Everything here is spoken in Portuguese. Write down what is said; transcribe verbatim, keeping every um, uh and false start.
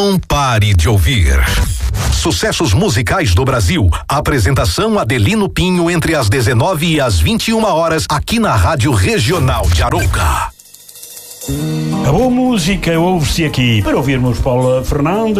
Não pare de ouvir. Sucessos musicais do Brasil. Apresentação Adelino Pinho entre as dezenove e as vinte e uma horas aqui na Rádio Regional de Arouca. A boa música ouve-se aqui. Para ouvirmos Paula Fernandes.